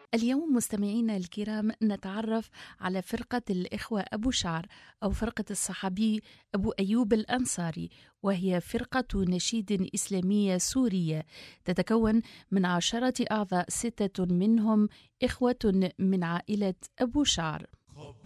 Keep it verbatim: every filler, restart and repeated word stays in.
اليوم مستمعينا الكرام نتعرف على فرقة الإخوة أبو شعر أو فرقة الصحابي أبو أيوب الأنصاري، وهي فرقة نشيد إسلامية سورية تتكون من عشرة أعضاء، ستة منهم إخوة من عائلة أبو شعر.